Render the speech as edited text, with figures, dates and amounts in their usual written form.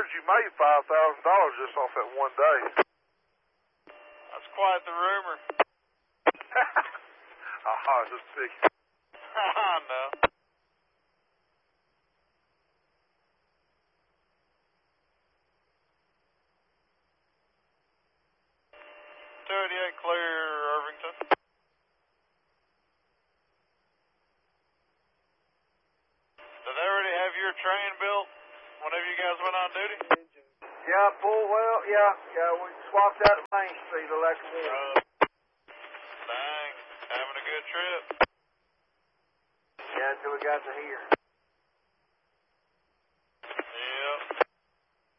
heard you made $5,000 just off that one day. That's quite the rumor. Just big. I know. 288 clear, Irvington. Did they already have your train built whenever you guys went on duty? Yeah, we swapped out at Main Street electric one. Dang, having a good trip. Yeah, until we got to here.